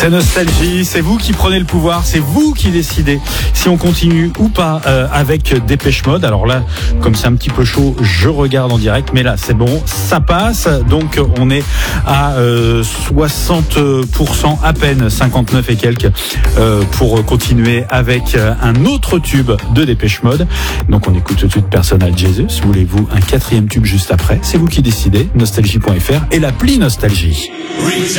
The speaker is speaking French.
C'est Nostalgie, c'est vous qui prenez le pouvoir, c'est vous qui décidez si on continue ou pas avec Dépêche Mode. Alors là, comme c'est un petit peu chaud, je regarde en direct, mais là c'est bon, ça passe. Donc on est à 60% à peine, 59 et quelques, pour continuer avec un autre tube de Dépêche Mode. Donc on écoute tout de suite Personal Jesus. Voulez-vous un quatrième tube juste après? C'est vous qui décidez. Nostalgie.fr et l'appli Nostalgie.